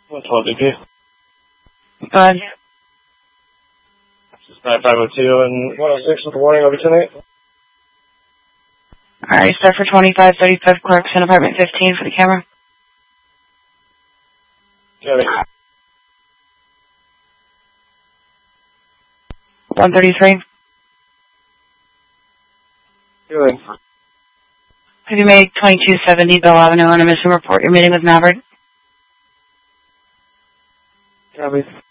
112 DP. Go ahead. This is 9502 and 106 with the warning over tonight. Alright, start for 2535 Clarkson, apartment 15 for the camera. Got it. 133. Doing. Have you made 2270 Bell Avenue on a missing report? You're meeting with Maverick. Copy.